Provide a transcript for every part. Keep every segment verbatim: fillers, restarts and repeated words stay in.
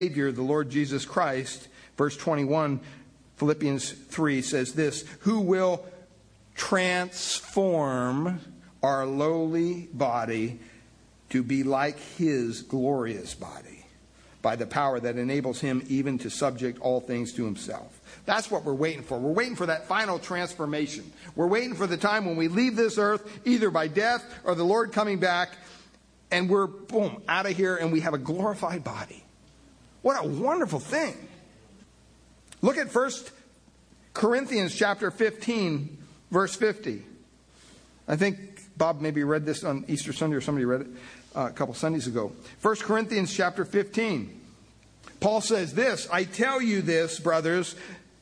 Savior, the Lord Jesus Christ. Verse twenty-one, Philippians three says this, who will transform our lowly body to be like his glorious body by the power that enables him even to subject all things to himself. That's what we're waiting for. We're waiting for that final transformation. We're waiting for the time when we leave this earth, either by death or the Lord coming back, and we're, boom, out of here, and we have a glorified body. What a wonderful thing. Look at First Corinthians chapter fifteen, verse fifty. I think Bob maybe read this on Easter Sunday, or somebody read it uh, a couple Sundays ago. First Corinthians chapter fifteen. Paul says this, I tell you this, brothers.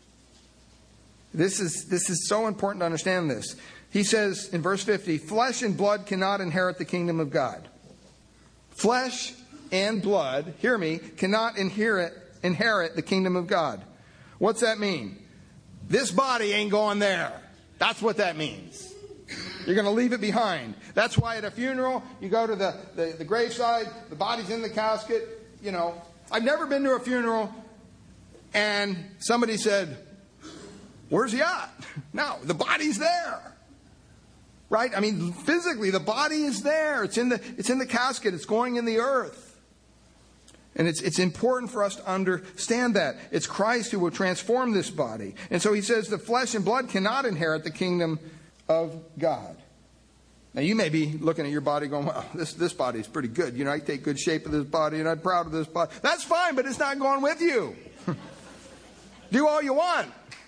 This is, this is so important to understand this. He says in verse fifty, flesh and blood cannot inherit the kingdom of God. Flesh and blood, hear me, cannot inherit, inherit the kingdom of God. What's that mean? This body ain't going there. That's what that means. You're going to leave it behind. That's why at a funeral, you go to the, the, the graveside, the body's in the casket. You know, I've never been to a funeral and somebody said, where's he at? No, the body's there. Right? I mean, physically, the body is there. It's in the, it's in the casket. It's going in the earth. And it's, it's important for us to understand that. It's Christ who will transform this body. And so he says the flesh and blood cannot inherit the kingdom of God. Now you may be looking at your body going, well, this, this body is pretty good. You know, I take good shape of this body and I'm proud of this body. That's fine, but it's not going with you. Do all you want.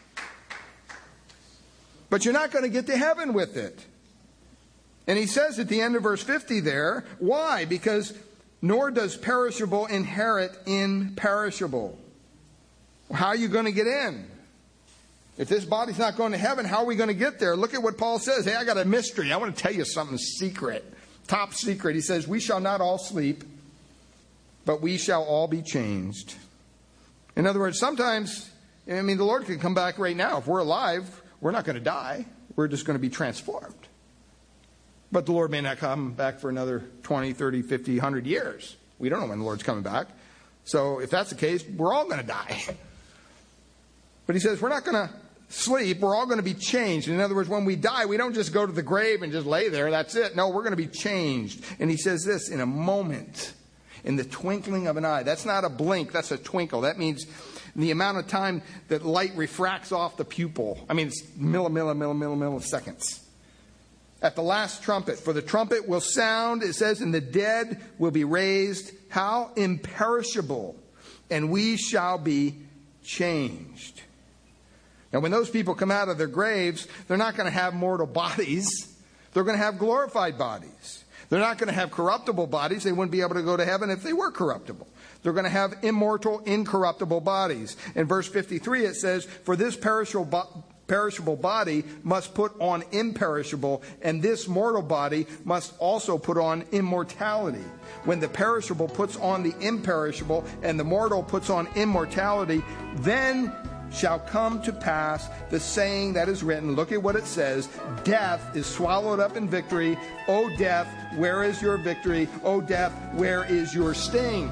But you're not going to get to heaven with it. And he says at the end of verse fifty there, why? Because nor does perishable inherit imperishable. How are you going to get in? If this body's not going to heaven, how are we going to get there? Look at what Paul says. Hey, I got a mystery. I want to tell you something secret. Top secret. He says, we shall not all sleep, but we shall all be changed. In other words, sometimes, I mean, the Lord could come back right now. If we're alive, we're not going to die. We're just going to be transformed. But the Lord may not come back for another twenty, thirty, fifty, one hundred years. We don't know when the Lord's coming back. So if that's the case, we're all going to die. But he says we're not going to sleep. We're all going to be changed. In other words, when we die, we don't just go to the grave and just lay there. That's it. No, we're going to be changed. And he says this, in a moment, in the twinkling of an eye. That's not a blink. That's a twinkle. That means the amount of time that light refracts off the pupil. I mean, it's milli, milli, milli, milli, milliseconds. At the last trumpet, for the trumpet will sound, it says, and the dead will be raised. How? Imperishable. And we shall be changed. Now, when those people come out of their graves, they're not going to have mortal bodies. They're going to have glorified bodies. They're not going to have corruptible bodies. They wouldn't be able to go to heaven if they were corruptible. They're going to have immortal, incorruptible bodies. In verse fifty-three, it says, for this perishable bo- perishable body must put on imperishable, and this mortal body must also put on immortality. When the perishable puts on the imperishable, and the mortal puts on immortality, then shall come to pass the saying that is written. Look at what it says. Death is swallowed up in victory. O death, where is your victory? O death, where is your sting?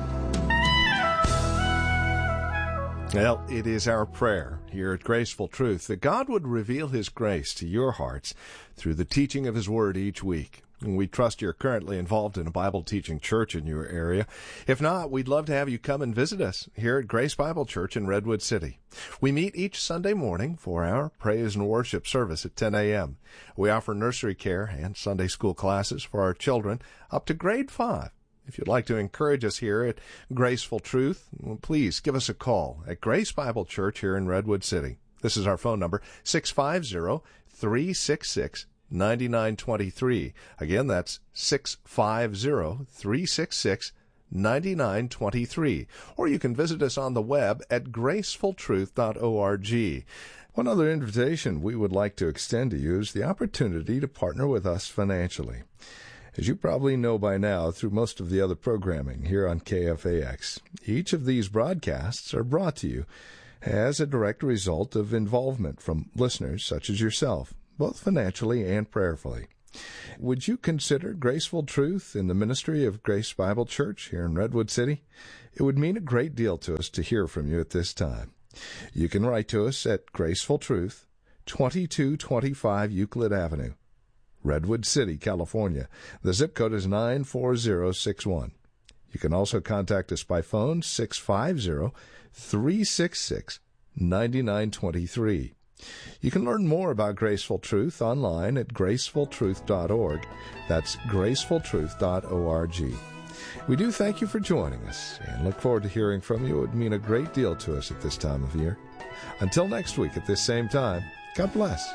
Well, it is our prayer here at Graceful Truth that God would reveal His grace to your hearts through the teaching of His Word each week. And we trust you're currently involved in a Bible teaching church in your area. If not, we'd love to have you come and visit us here at Grace Bible Church in Redwood City. We meet each Sunday morning for our praise and worship service at ten a.m. We offer nursery care and Sunday school classes for our children up to grade five. If you'd like to encourage us here at Graceful Truth, well, please give us a call at Grace Bible Church here in Redwood City. This is our phone number, six five zero, three six six, nine nine two three. Again, that's six five zero, three six six, nine nine two three. Or you can visit us on the web at graceful truth dot org. One other invitation we would like to extend to you is the opportunity to partner with us financially. As you probably know by now through most of the other programming here on K F A X, each of these broadcasts are brought to you as a direct result of involvement from listeners such as yourself, both financially and prayerfully. Would you consider Graceful Truth in the ministry of Grace Bible Church here in Redwood City? It would mean a great deal to us to hear from you at this time. You can write to us at Graceful Truth, twenty-two twenty-five Euclid Avenue, Redwood City, California. The zip code is nine four zero six one. You can also contact us by phone, six five zero, three six six, nine nine two three. You can learn more about Graceful Truth online at graceful truth dot org. That's graceful truth dot org. We do thank you for joining us and look forward to hearing from you. It would mean a great deal to us at this time of year. Until next week at this same time, God bless.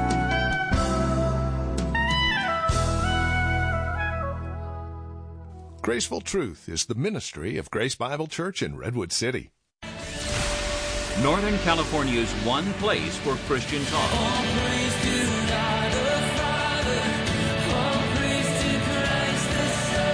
Graceful Truth is the ministry of Grace Bible Church in Redwood City. Northern California's one place for Christian talk. All praise to God the Father. All praise to Christ the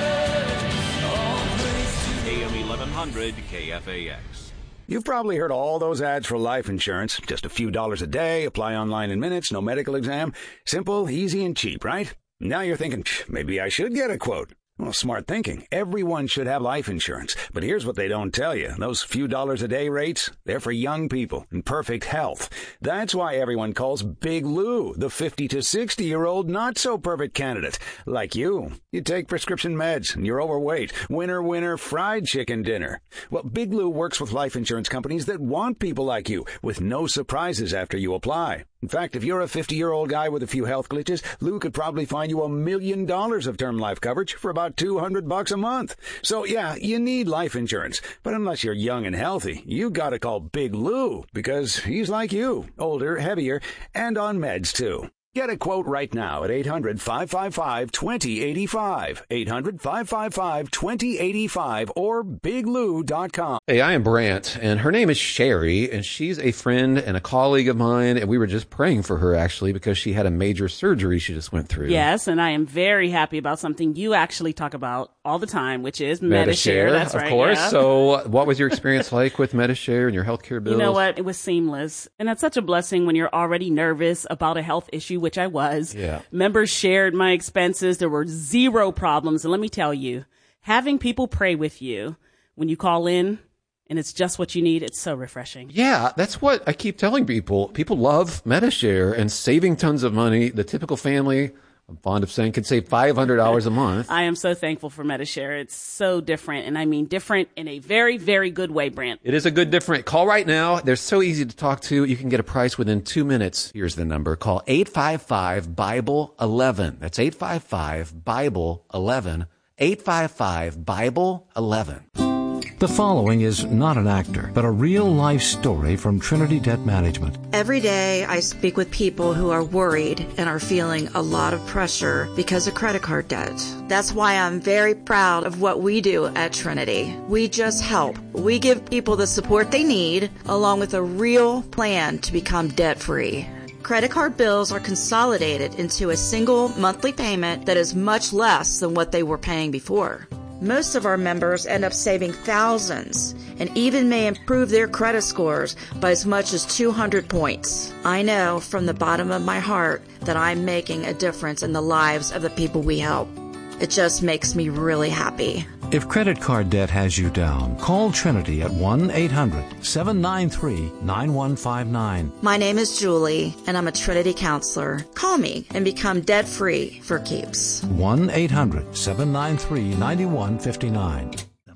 Son. All praise to A M eleven hundred K F A X. You've probably heard all those ads for life insurance. Just a few dollars a day, apply online in minutes, no medical exam. Simple, easy, and cheap, right? Now you're thinking, maybe I should get a quote. Well, smart thinking. Everyone should have life insurance. But here's what they don't tell you. Those few dollars a day rates, they're for young people in perfect health. That's why everyone calls Big Lou the fifty to sixty-year-old not-so-perfect candidate. Like you. You take prescription meds and you're overweight. Winner, winner, fried chicken dinner. Well, Big Lou works with life insurance companies that want people like you, with no surprises after you apply. In fact, if you're a fifty-year-old guy with a few health glitches, Lou could probably find you a million dollars of term life coverage for about two hundred bucks a month. So, yeah, you need life insurance. But unless you're young and healthy, you gotta call Big Lou, because he's like you, older, heavier, and on meds, too. Get a quote right now at eight hundred, five five five, two zero eight five, eight hundred, five five five, two zero eight five, or big lou dot com. Hey, I am Brant, and her name is Sherry, and she's a friend and a colleague of mine, and we were just praying for her, actually, because she had a major surgery she just went through. Yes, and I am very happy about something you actually talk about all the time, which is Medi-Share. Medi-Share. That's of right, course. yeah. So what was your experience like with Medi-Share and your healthcare bills? You know what? It was seamless. And that's such a blessing when you're already nervous about a health issue, which I was. Yeah. Members shared my expenses. There were zero problems. And let me tell you, having people pray with you when you call in and it's just what you need, it's so refreshing. Yeah, that's what I keep telling people. People love Medi-Share and saving tons of money. The typical family, I'm fond of saying, can save five hundred dollars a month. I am so thankful for Medi-Share. It's so different, and I mean different in a very, very good way, Brant. It is a good different. Call right now. They're so easy to talk to. You can get a price within two minutes. Here's the number. Call eight five five, Bible eleven. That's eight five five, Bible eleven. eight five five, Bible eleven. The following is not an actor, but a real-life story from Trinity Debt Management. Every day I speak with people who are worried and are feeling a lot of pressure because of credit card debt. That's why I'm very proud of what we do at Trinity. We just help. We give people the support they need, along with a real plan to become debt-free. Credit card bills are consolidated into a single monthly payment that is much less than what they were paying before. Most of our members end up saving thousands and even may improve their credit scores by as much as two hundred points. I know from the bottom of my heart that I'm making a difference in the lives of the people we help. It just makes me really happy. If credit card debt has you down, call Trinity at one eight hundred, seven nine three, nine one five nine. My name is Julie, and I'm a Trinity counselor. Call me and become debt-free for keeps. one eight hundred, seven nine three, nine one five nine.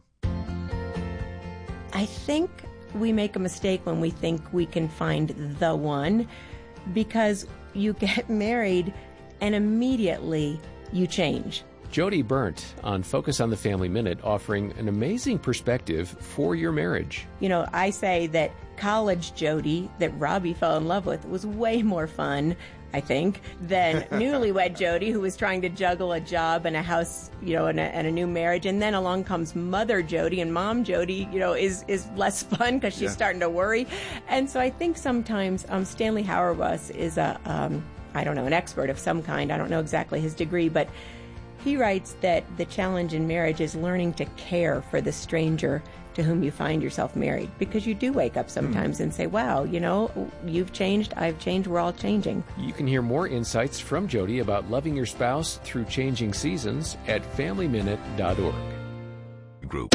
I think we make a mistake when we think we can find the one, because you get married and immediately you change. Jody Burnt on Focus on the Family Minute, offering an amazing perspective for your marriage. You know, I say that college Jody that Robbie fell in love with was way more fun, I think, than newlywed Jody, who was trying to juggle a job and a house, you know, and a, and a new marriage. And then along comes mother Jody, and mom Jody, you know, is, is less fun because she's yeah. starting to worry. And so I think sometimes um, Stanley Hauerwas is a, um, I don't know, an expert of some kind. I don't know exactly his degree, but he writes that the challenge in marriage is learning to care for the stranger to whom you find yourself married, because you do wake up sometimes and say, wow, you know, you've changed, I've changed, we're all changing. You can hear more insights from Jody about loving your spouse through changing seasons at family minute dot org. Group.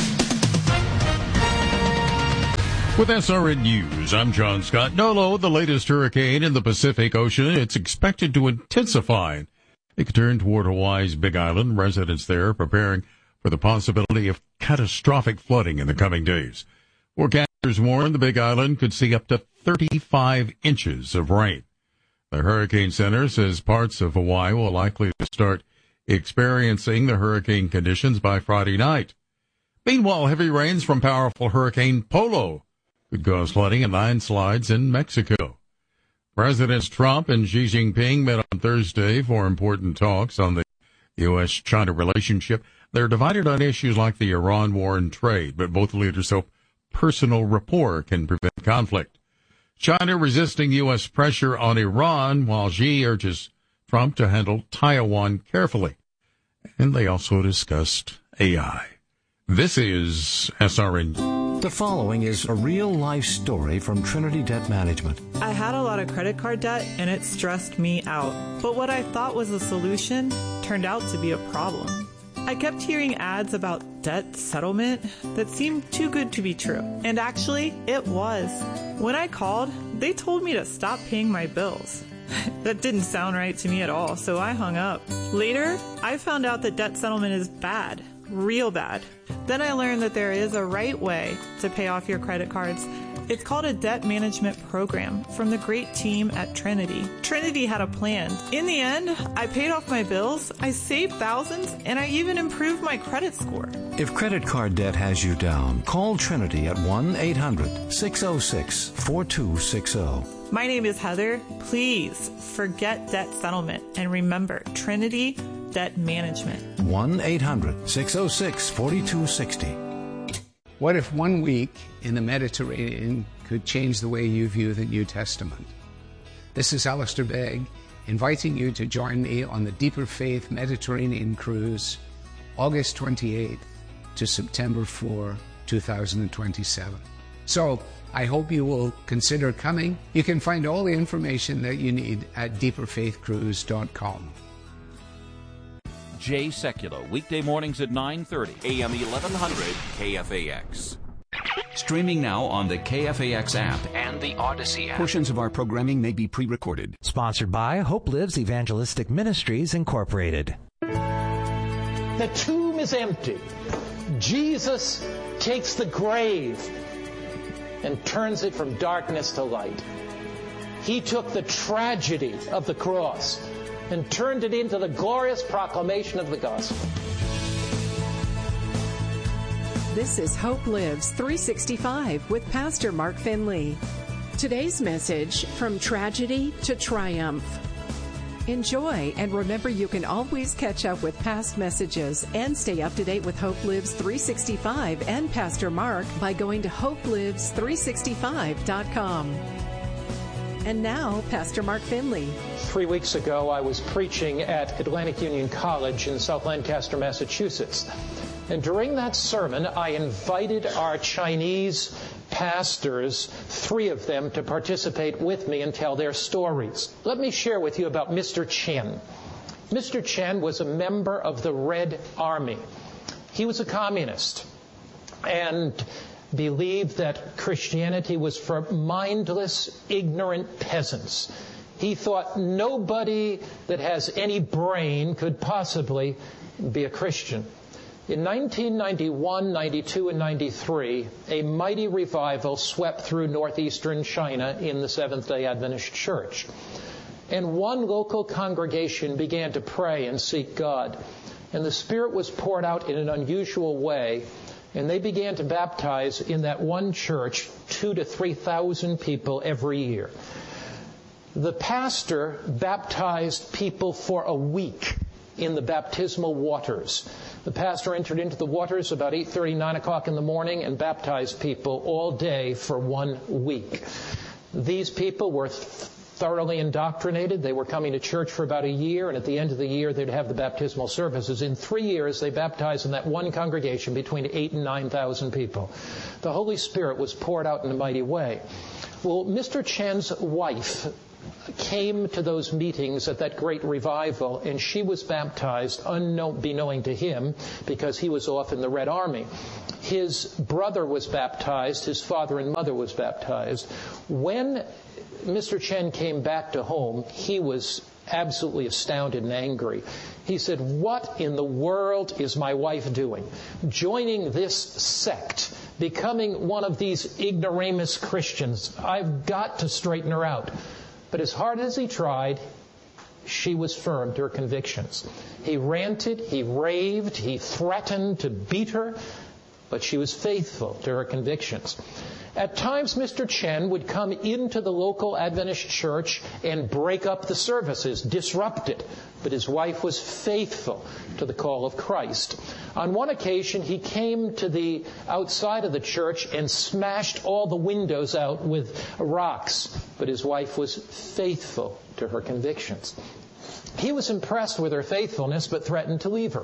With S R N News, I'm John Scott. Nolo, the latest hurricane in the Pacific Ocean, it's expected to intensify. It could turn toward Hawaii's Big Island. Residents there preparing for the possibility of catastrophic flooding in the coming days. Forecasters warn the Big Island could see up to thirty-five inches of rain. The Hurricane Center says parts of Hawaii will likely to start experiencing the hurricane conditions by Friday night. Meanwhile, heavy rains from powerful Hurricane Polo could cause flooding and landslides in Mexico. Presidents Trump and Xi Jinping met on Thursday for important talks on the U S China relationship. They're divided on issues like the Iran war and trade, but both leaders hope personal rapport can prevent conflict. China resisting U S pressure on Iran, while Xi urges Trump to handle Taiwan carefully. And they also discussed A I. This is S R N. The following is a real-life story from Trinity Debt Management. I had a lot of credit card debt, and it stressed me out. But what I thought was a solution turned out to be a problem. I kept hearing ads about debt settlement that seemed too good to be true. And actually, it was. When I called, they told me to stop paying my bills. That didn't sound right to me at all, so I hung up. Later, I found out that debt settlement is bad. Real bad. Then I learned that there is a right way to pay off your credit cards. It's called a debt management program from the great team at Trinity. Trinity had a plan. In the end, I paid off my bills, I saved thousands, and I even improved my credit score. If credit card debt has you down, call Trinity at one eight hundred six oh six four two six oh. My name is Heather. Please forget debt settlement and remember Trinity Debt Management. one eight hundred six oh six four two six oh. What if one week in the Mediterranean could change the way you view the New Testament? This is Alistair Begg, inviting you to join me on the Deeper Faith Mediterranean Cruise, August twenty-eighth to September fourth, two thousand twenty-seven. So, I hope you will consider coming. You can find all the information that you need at deeper faith cruise dot com. Jay Sekulow, weekday mornings at nine thirty, A M eleven hundred K F A X. Streaming now on the K F A X app and the Odyssey app. Portions of our programming may be pre-recorded. Sponsored by Hope Lives Evangelistic Ministries, Incorporated. The tomb is empty. Jesus takes the grave and turns it from darkness to light. He took the tragedy of the cross and turned it into the glorious proclamation of the gospel. This is Hope Lives three sixty-five with Pastor Mark Finley. Today's message, From Tragedy to Triumph. Enjoy, and remember you can always catch up with past messages and stay up to date with Hope Lives three sixty-five and Pastor Mark by going to hope lives three sixty-five dot com. And now, Pastor Mark Finley. Three weeks ago, I was preaching at Atlantic Union College in South Lancaster, Massachusetts. And during that sermon, I invited our Chinese pastors, three of them, to participate with me and tell their stories. Let me share with you about Mister Chen. Mister Chen was a member of the Red Army. He was a communist and believed that Christianity was for mindless, ignorant peasants. He thought nobody that has any brain could possibly be a Christian. In nineteen ninety-one, ninety-two, and ninety-three, a mighty revival swept through northeastern China in the Seventh-day Adventist Church. And one local congregation began to pray and seek God. And the Spirit was poured out in an unusual way. And they began to baptize in that one church two to three thousand people every year. The pastor baptized people for a week in the baptismal waters. The pastor entered into the waters about eight thirty, nine o'clock in the morning and baptized people all day for one week. These people were thoroughly indoctrinated. They were coming to church for about a year, and at the end of the year, they'd have the baptismal services. In three years, they baptized in that one congregation between eight and nine thousand people. The Holy Spirit was poured out in a mighty way. Well, Mister Chen's wife came to those meetings at that great revival, and she was baptized unbeknown to him because he was off in the Red Army. His brother was baptized, his father and mother was baptized. When Mister Chen came back to home, he was absolutely astounded and angry. He said, "What in the world is my wife doing? Joining this sect, becoming one of these ignoramus Christians. I've got to straighten her out." But as hard as he tried, she was firm to her convictions. He ranted, he raved, he threatened to beat her, but she was faithful to her convictions. At times, Mister Chen would come into the local Adventist church and break up the services, disrupt it. But his wife was faithful to the call of Christ. On one occasion, he came to the outside of the church and smashed all the windows out with rocks. But his wife was faithful to her convictions. He was impressed with her faithfulness, but threatened to leave her.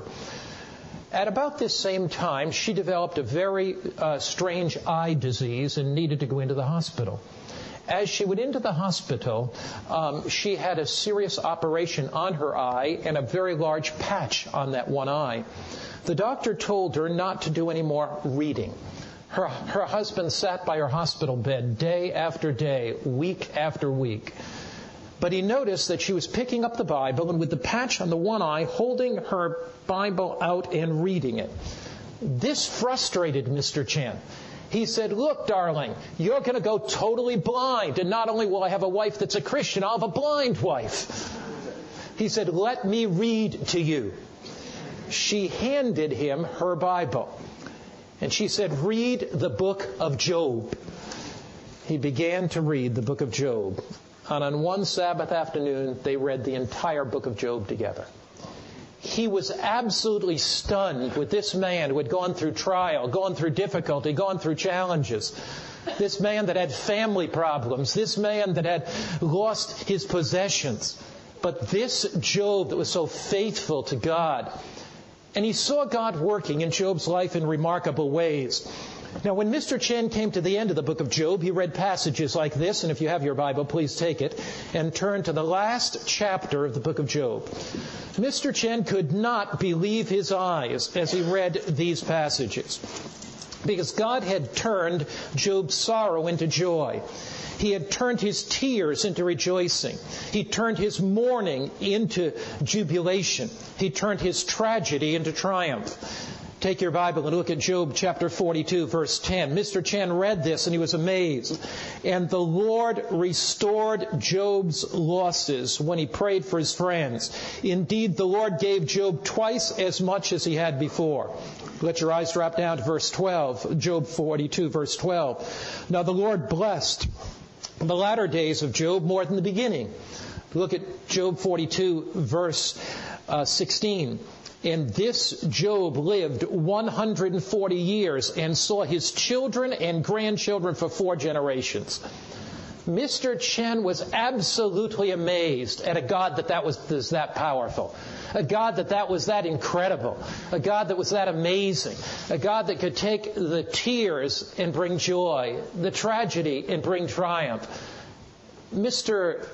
At about this same time, she developed a very uh, strange eye disease and needed to go into the hospital. As she went into the hospital, um, she had a serious operation on her eye and a very large patch on that one eye. The doctor told her not to do any more reading. Her, her husband sat by her hospital bed day after day, week after week. But he noticed that she was picking up the Bible and with the patch on the one eye, holding her Bible out and reading it. This frustrated Mister Chen. He said, "Look, darling, you're going to go totally blind. And not only will I have a wife that's a Christian, I'll have a blind wife." He said, "Let me read to you." She handed him her Bible. And she said, "Read the book of Job." He began to read the book of Job. And on one Sabbath afternoon, they read the entire book of Job together. He was absolutely stunned with this man who had gone through trial, gone through difficulty, gone through challenges. This man that had family problems. This man that had lost his possessions. But this Job that was so faithful to God. And he saw God working in Job's life in remarkable ways. Now, when Mister Chen came to the end of the book of Job, he read passages like this, and if you have your Bible, please take it, and turn to the last chapter of the book of Job. Mister Chen could not believe his eyes as he read these passages, because God had turned Job's sorrow into joy. He had turned his tears into rejoicing. He turned his mourning into jubilation. He turned his tragedy into triumph. Take your Bible and look at Job chapter forty-two, verse ten. Mister Chen read this and he was amazed. "And the Lord restored Job's losses when he prayed for his friends. Indeed, the Lord gave Job twice as much as he had before." Let your eyes drop down to verse twelve, Job forty-two, verse twelve. "Now the Lord blessed the latter days of Job more than the beginning." Look at Job forty-two, verse uh, sixteen. "And this Job lived one hundred forty years and saw his children and grandchildren for four generations." Mister Chen was absolutely amazed at a God that that was, was that powerful, a God that that was that incredible, a God that was that amazing, a God that could take the tears and bring joy, the tragedy and bring triumph. Mister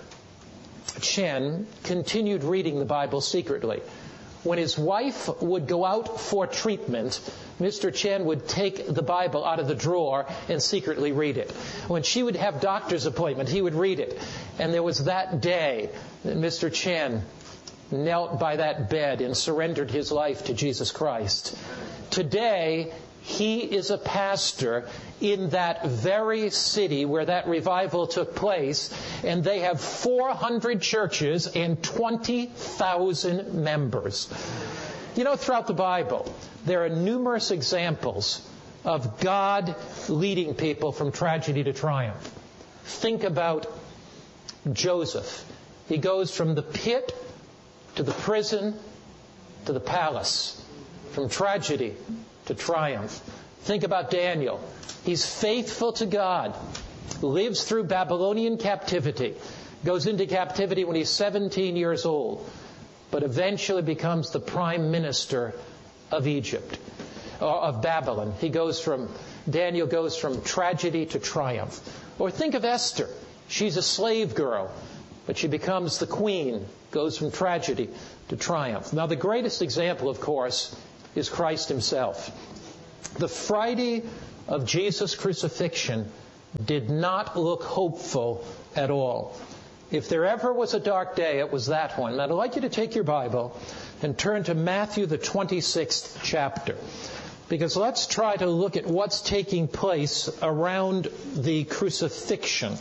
Chen continued reading the Bible secretly. When his wife would go out for treatment, Mister Chen would take the Bible out of the drawer and secretly read it. When she would have doctor's appointment, he would read it. And there was that day that Mister Chen knelt by that bed and surrendered his life to Jesus Christ. Today, he is a pastor in that very city where that revival took place, and they have four hundred churches and twenty thousand members. You know, throughout the Bible, there are numerous examples of God leading people from tragedy to triumph. Think about Joseph. He goes from the pit to the prison to the palace, from tragedy to triumph. Think about Daniel. He's faithful to God, lives through Babylonian captivity, goes into captivity when he's seventeen years old, but eventually becomes the prime minister of Egypt, or of Babylon. He goes from, Daniel goes from tragedy to triumph. Or think of Esther. She's a slave girl, but she becomes the queen, goes from tragedy to triumph. Now, the greatest example, of course, is Christ himself. The Friday of Jesus' crucifixion did not look hopeful at all. If there ever was a dark day, it was that one. And I'd like you to take your Bible and turn to Matthew, the twenty-sixth chapter. Because let's try to look at what's taking place around the crucifixion.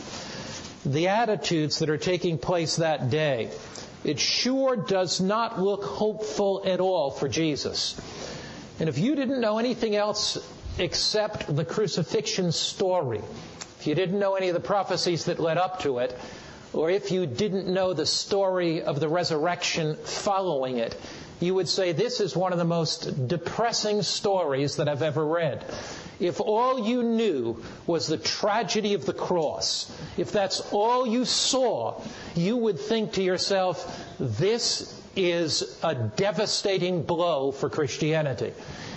The attitudes that are taking place that day. It sure does not look hopeful at all for Jesus. And if you didn't know anything else except the crucifixion story, if you didn't know any of the prophecies that led up to it, or if you didn't know the story of the resurrection following it, you would say this is one of the most depressing stories that I've ever read. If all you knew was the tragedy of the cross, if that's all you saw, you would think to yourself, this is a devastating blow for Christianity.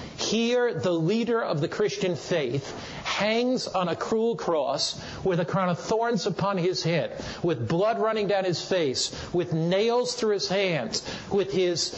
Here, the leader of the Christian faith hangs on a cruel cross with a crown of thorns upon his head, with blood running down his face, with nails through his hands, with his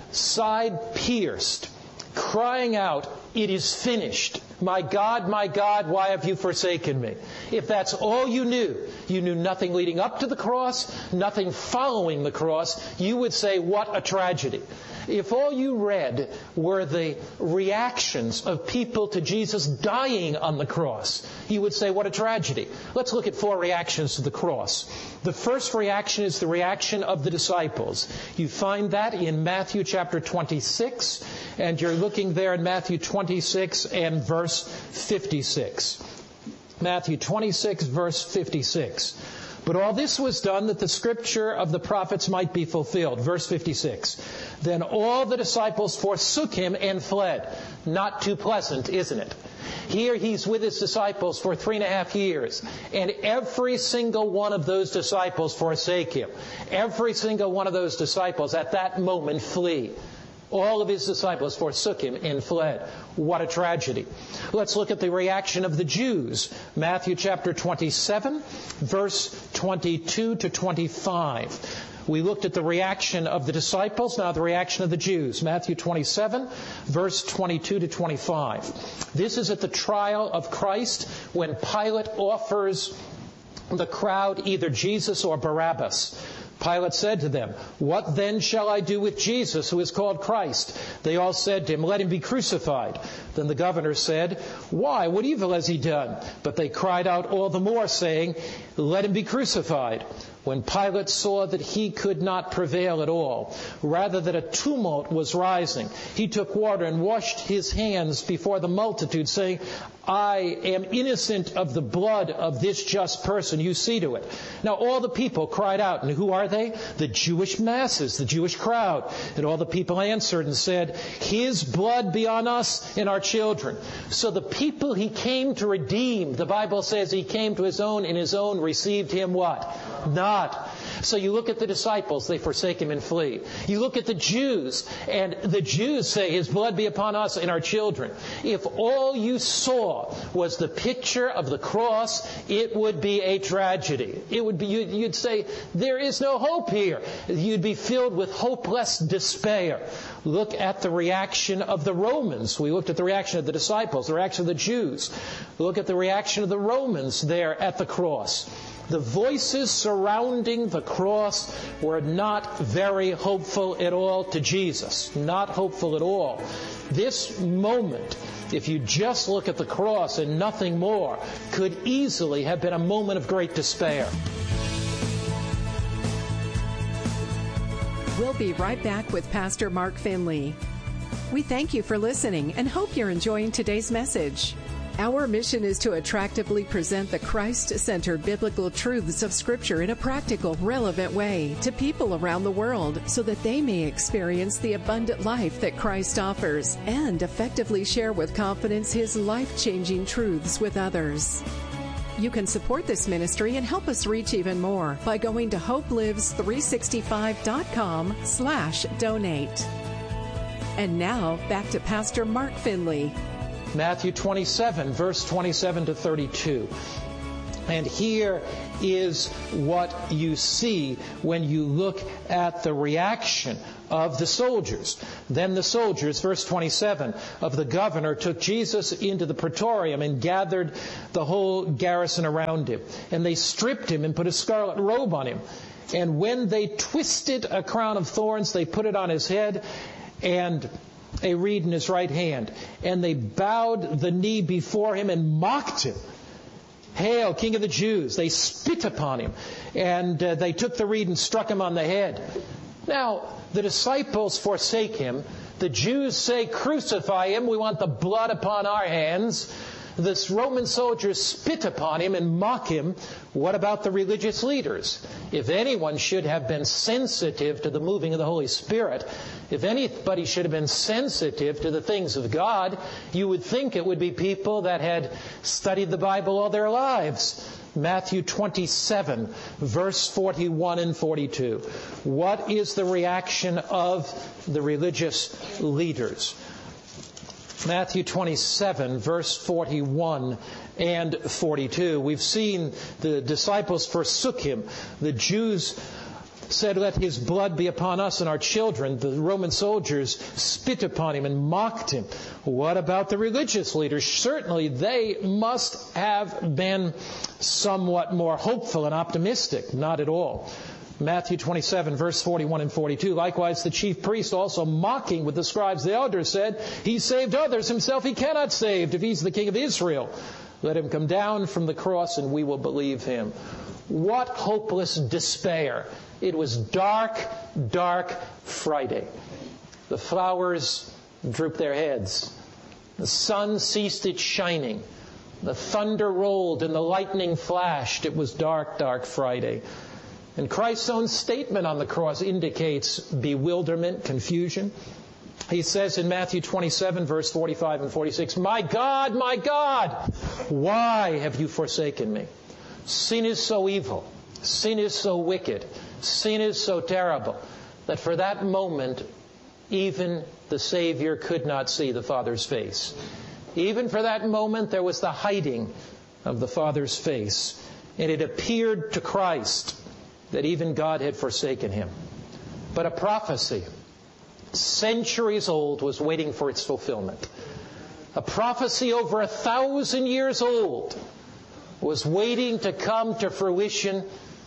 side pierced, crying out, "It is finished. My God, my God, why have you forsaken me?" If that's all you knew, you knew nothing leading up to the cross, nothing following the cross, you would say, what a tragedy. If all you read were the reactions of people to Jesus dying on the cross, you would say, what a tragedy. Let's look at four reactions to the cross. The first reaction is the reaction of the disciples. You find that in Matthew chapter twenty-six, and you're looking there in Matthew twenty-six and verse fifty-six. Matthew twenty-six, verse fifty-six. But all this was done that the scripture of the prophets might be fulfilled. Verse fifty-six. Then all the disciples forsook him and fled. Not too pleasant, isn't it? Here he's with his disciples for three and a half years. And every single one of those disciples forsake him. Every single one of those disciples at that moment flee. All of his disciples forsook him and fled. What a tragedy. Let's look at the reaction of the Jews. Matthew chapter twenty-seven, verse twenty-two to twenty-five. We looked at the reaction of the disciples, now the reaction of the Jews. Matthew twenty-seven, verse twenty-two to twenty-five. This is at the trial of Christ when Pilate offers the crowd either Jesus or Barabbas. Pilate said to them, "What then shall I do with Jesus, who is called Christ?" They all said to him, "Let him be crucified." Then the governor said, "Why? What evil has he done?" But they cried out all the more, saying, "Let him be crucified." When Pilate saw that he could not prevail at all, rather that a tumult was rising, he took water and washed his hands before the multitude, saying, "I am innocent of the blood of this just person. You see to it." Now all the people cried out, and who are they? The Jewish masses, the Jewish crowd. And all the people answered and said, "His blood be on us and our children." So the people he came to redeem, the Bible says he came to his own, and his own received him what? Not. So you look at the disciples, they forsake him and flee. You look at the Jews, and the Jews say, "His blood be upon us and our children." If all you saw was the picture of the cross, it would be a tragedy. It would be, you'd say, there is no hope here. You'd be filled with hopeless despair. Look at the reaction of the Romans. We looked at the reaction of the disciples, the reaction of the Jews. Look at the reaction of the Romans there at the cross. The voices surrounding the cross were not very hopeful at all to Jesus. Not hopeful at all. This moment, if you just look at the cross and nothing more, could easily have been a moment of great despair. We'll be right back with Pastor Mark Finley. We thank you for listening and hope you're enjoying today's message. Our mission is to attractively present the Christ-centered biblical truths of Scripture in a practical, relevant way to people around the world so that they may experience the abundant life that Christ offers and effectively share with confidence His life-changing truths with others. You can support this ministry and help us reach even more by going to hopelives three sixty-five dot com slash donate. And now, back to Pastor Mark Finley. Matthew twenty-seven, verse twenty-seven to thirty-two. And here is what you see when you look at the reaction of the soldiers. Then the soldiers, verse twenty-seven, of the governor took Jesus into the praetorium and gathered the whole garrison around him. And they stripped him and put a scarlet robe on him. And when they twisted a crown of thorns, they put it on his head and a reed in his right hand. And they bowed the knee before him and mocked him. Hail, King of the Jews. They spit upon him, and uh, they took the reed and struck him on the head. Now, the disciples forsake him. The Jews say, crucify him. We want the blood upon our hands. The Roman soldiers spit upon him and mock him. What about the religious leaders? If anyone should have been sensitive to the moving of the Holy Spirit, if anybody should have been sensitive to the things of God, you would think it would be people that had studied the Bible all their lives. Matthew twenty-seven, verse forty-one and forty-two. What is the reaction of the religious leaders? Matthew twenty-seven, verse forty-one and forty-two. We've seen the disciples forsook him. The Jews said, let his blood be upon us and our children. The Roman soldiers spit upon him and mocked him. What about the religious leaders? Certainly they must have been somewhat more hopeful and optimistic. Not at all. Matthew twenty-seven, verse forty-one and forty-two. Likewise, the chief priest, also mocking with the scribes, the elders, said, he saved others, himself he cannot save. If he's the king of Israel, let him come down from the cross and we will believe him. What hopeless despair. It was dark, dark Friday. The flowers drooped their heads. The sun ceased its shining. The thunder rolled and the lightning flashed. It was dark, dark Friday. And Christ's own statement on the cross indicates bewilderment, confusion. He says in Matthew twenty-seven, verse forty-five and forty-six, my God, my God, why have you forsaken me? Sin is so evil. Sin is so wicked. Sin is so terrible that for that moment, even the Savior could not see the Father's face. Even for that moment, there was the hiding of the Father's face. And it appeared to Christ that even God had forsaken him. But a prophecy, centuries old, was waiting for its fulfillment. A prophecy over a thousand years old was waiting to come to fruition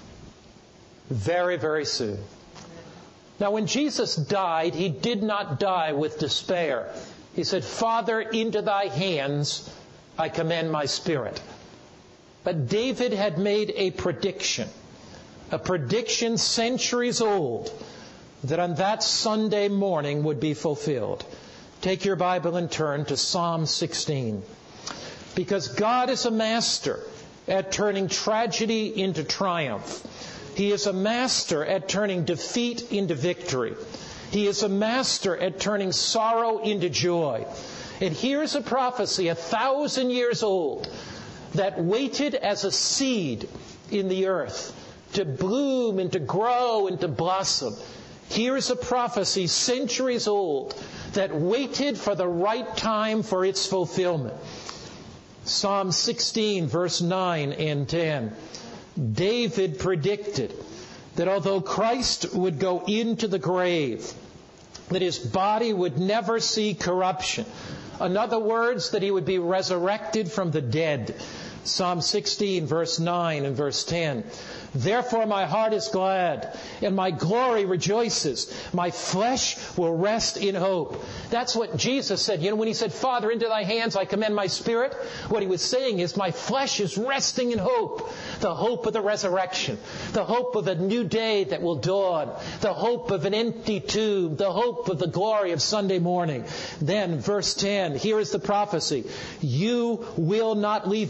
very, very soon. Now, when Jesus died, he did not die with despair. He said, Father, into thy hands I commend my spirit. But David had made a prediction, a prediction centuries old, that on that Sunday morning would be fulfilled. Take your Bible and turn to Psalm sixteen. Because God is a master at turning tragedy into triumph. He is a master at turning defeat into victory. He is a master at turning sorrow into joy. And here's a prophecy a thousand years old that waited as a seed in the earth to bloom and to grow and to blossom. Here's a prophecy centuries old that waited for the right time for its fulfillment. Psalm sixteen, verse nine and ten. David predicted that although Christ would go into the grave, that his body would never see corruption. In other words, that he would be resurrected from the dead. Psalm sixteen, verse nine and verse ten. Therefore my heart is glad, and my glory rejoices. My flesh will rest in hope. That's what Jesus said. You know, when he said, Father, into thy hands I commend my spirit, what he was saying is, my flesh is resting in hope. The hope of the resurrection. The hope of a new day that will dawn. The hope of an empty tomb. The hope of the glory of Sunday morning. Then, verse ten, here is the prophecy. You will not leave my soul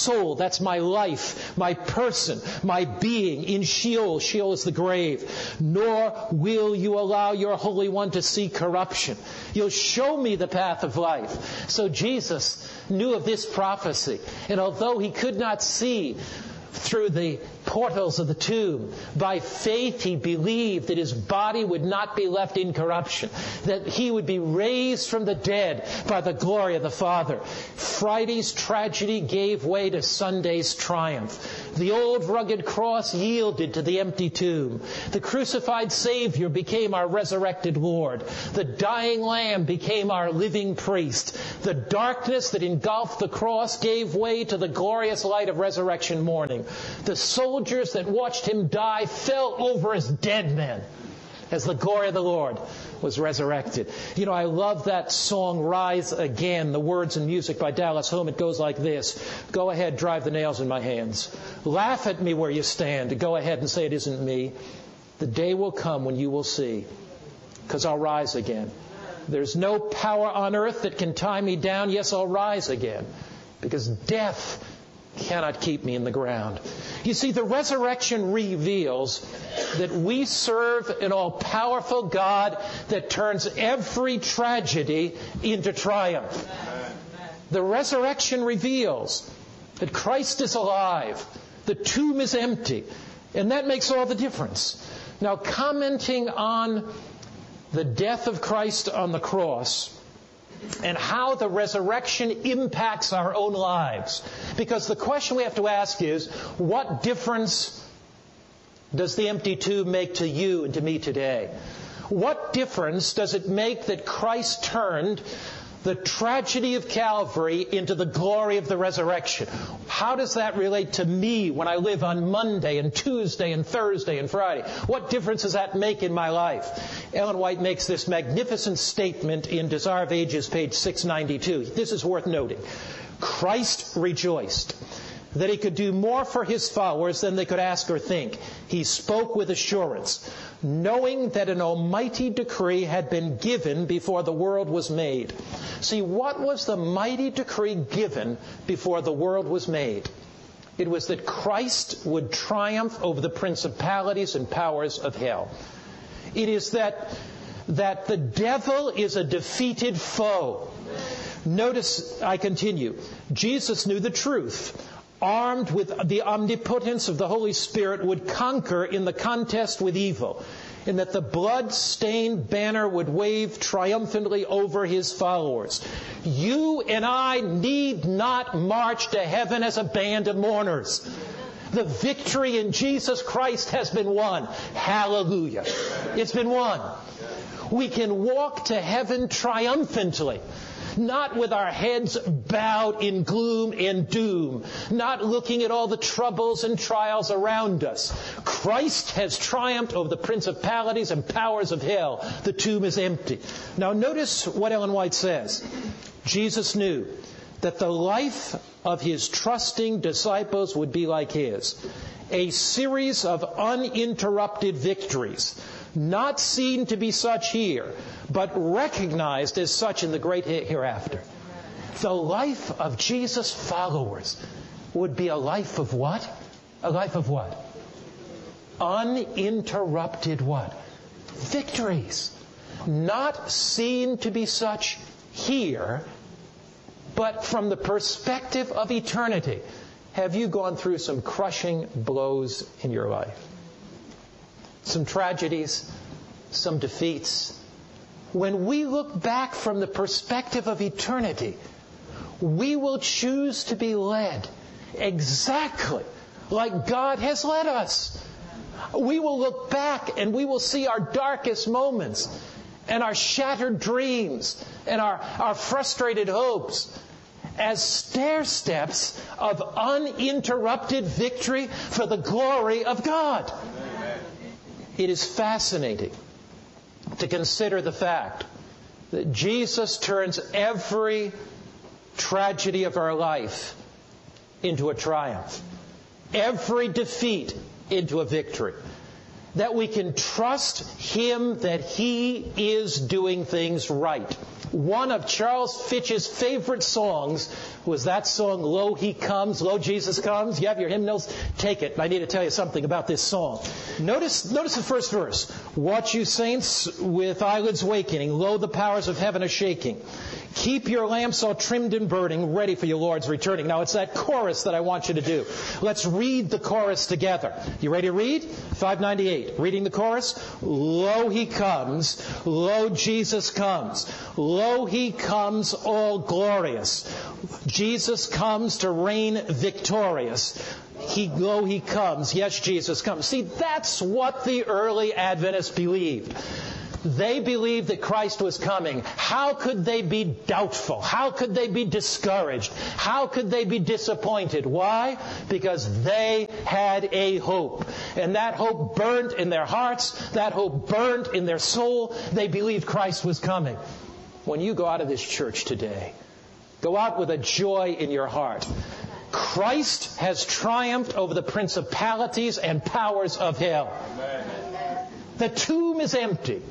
soul, that's my life, my person, my being in Sheol. Sheol is the grave. Nor will you allow your Holy One to see corruption. You'll show me the path of life. So Jesus knew of this prophecy. And although he could not see through the portals of the tomb, by faith he believed that his body would not be left in corruption, that he would be raised from the dead by the glory of the Father. Friday's tragedy gave way to Sunday's triumph. The old rugged cross yielded to the empty tomb. The crucified Savior became our resurrected Lord. The dying Lamb became our living priest. The darkness that engulfed the cross gave way to the glorious light of resurrection morning. The soldiers that watched him die fell over as dead men as the glory of the Lord was resurrected. You know, I love that song, Rise Again, the words and music by Dallas Home. It goes like this. Go ahead, drive the nails in my hands. Laugh at me where you stand. Go ahead and say it isn't me. The day will come when you will see, because I'll rise again. There's no power on earth that can tie me down. Yes, I'll rise again, because death cannot keep me in the ground. You see, the resurrection reveals that we serve an all-powerful God that turns every tragedy into triumph. The resurrection reveals that Christ is alive, the tomb is empty, and that makes all the difference. Now, commenting on the death of Christ on the cross and how the resurrection impacts our own lives. Because the question we have to ask is, what difference does the empty tomb make to you and to me today? What difference does it make that Christ turned the tragedy of Calvary into the glory of the resurrection? How does that relate to me when I live on Monday and Tuesday and Thursday and Friday? What difference does that make in my life? Ellen White makes this magnificent statement in Desire of Ages, page six ninety-two. This is worth noting. Christ rejoiced that he could do more for his followers than they could ask or think. He spoke with assurance, knowing that an almighty decree had been given before the world was made. See, what was the mighty decree given before the world was made? It was that Christ would triumph over the principalities and powers of hell. It is that, that the devil is a defeated foe. Notice, I continue, Jesus knew the truth. Armed with the omnipotence of the Holy Spirit, would conquer in the contest with evil, and that the blood-stained banner would wave triumphantly over his followers. You and I need not march to heaven as a band of mourners. The victory in Jesus Christ has been won. Hallelujah. It's been won. We can walk to heaven triumphantly. Not with our heads bowed in gloom and doom, not looking at all the troubles and trials around us. Christ has triumphed over the principalities and powers of hell. The tomb is empty. Now notice what Ellen White says. Jesus knew that the life of his trusting disciples would be like his. A series of uninterrupted victories, not seen to be such here, but recognized as such in the great hereafter. The life of Jesus' followers would be a life of what? A life of what? Uninterrupted what? Victories. Not seen to be such here, but from the perspective of eternity. Have you gone through some crushing blows in your life? Some tragedies, some defeats. When we look back from the perspective of eternity, we will choose to be led exactly like God has led us. We will look back and we will see our darkest moments and our shattered dreams and our, our frustrated hopes as stair steps of uninterrupted victory for the glory of God. Amen. It is fascinating to consider the fact that Jesus turns every tragedy of our life into a triumph, every defeat into a victory, that we can trust him that he is doing things right. One of Charles Fitch's favorite songs Was that song, Lo He Comes, Lo Jesus Comes? You have your hymnals? Take it. I need to tell you something about this song. Notice, notice the first verse. Watch you saints with eyelids wakening. Lo, the powers of heaven are shaking. Keep your lamps all trimmed and burning, ready for your Lord's returning. Now, it's that chorus that I want you to do. Let's read the chorus together. You ready to read? five ninety-eight. Reading the chorus. Lo, He comes. Lo, Jesus comes. Lo, He comes, all glorious. Jesus comes to reign victorious. He, lo, He comes. Yes, Jesus comes. See, that's what the early Adventists believed. They believed that Christ was coming. How could they be doubtful? How could they be discouraged? How could they be disappointed? Why? Because they had a hope. And that hope burned in their hearts. That hope burned in their soul. They believed Christ was coming. When you go out of this church today, go out with a joy in your heart. Christ has triumphed over the principalities and powers of hell. Amen. The tomb is empty.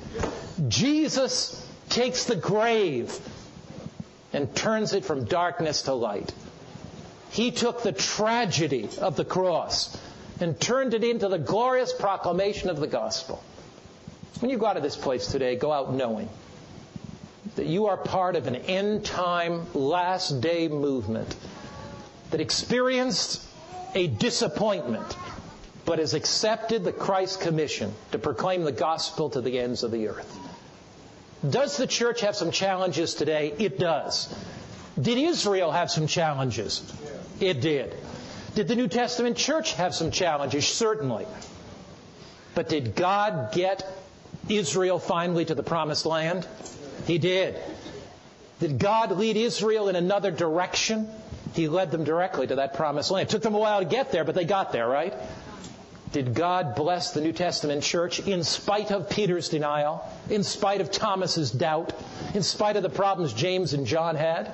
Jesus takes the grave and turns it from darkness to light. He took the tragedy of the cross and turned it into the glorious proclamation of the gospel. When you go out of this place today, go out knowing that you are part of an end-time, last-day movement that experienced a disappointment, but has accepted the Christ commission to proclaim the gospel to the ends of the earth. Does the church have some challenges today? It does. Did Israel have some challenges? It did. Did the New Testament church have some challenges? Certainly. But did God get Israel finally to the promised land? He did. Did God lead Israel in another direction? He led them directly to that promised land. It took them a while to get there, but they got there, right? Did God bless the New Testament church in spite of Peter's denial, in spite of Thomas's doubt, in spite of the problems James and John had?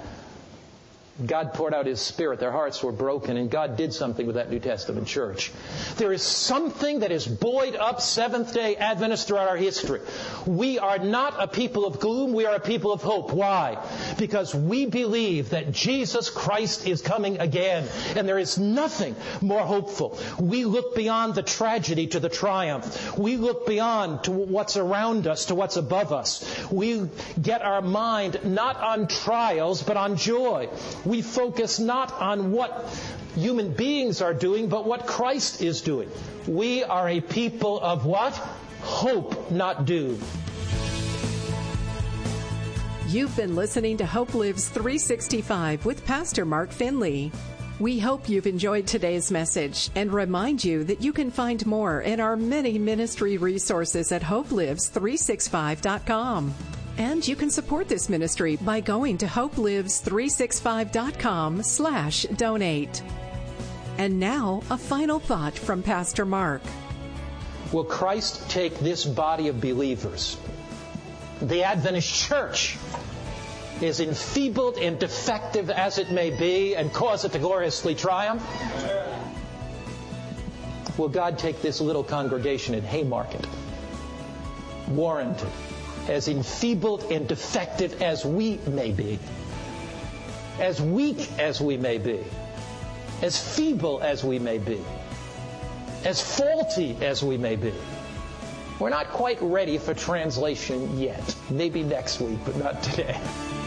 God poured out His Spirit. Their hearts were broken, and God did something with that New Testament church. There is something that has buoyed up Seventh-day Adventists throughout our history. We are not a people of gloom. We are a people of hope. Why? Because we believe that Jesus Christ is coming again, and there is nothing more hopeful. We look beyond the tragedy to the triumph. We look beyond to what's around us, to what's above us. We get our mind not on trials, but on joy. We focus not on what human beings are doing, but what Christ is doing. We are a people of what? Hope, not doom. You've been listening to Hope Lives three sixty-five with Pastor Mark Finley. We hope you've enjoyed today's message and remind you that you can find more in our many ministry resources at hope lives three sixty-five dot com. And you can support this ministry by going to hope lives three sixty-five dot com slash donate. And now, a final thought from Pastor Mark. Will Christ take this body of believers, the Adventist church, as enfeebled and defective as it may be, and cause it to gloriously triumph? Will God take this little congregation in Haymarket, Warrenton, as enfeebled and defective as we may be, as weak as we may be, as feeble as we may be, as faulty as we may be? We're not quite ready for translation yet. Maybe next week, but not today.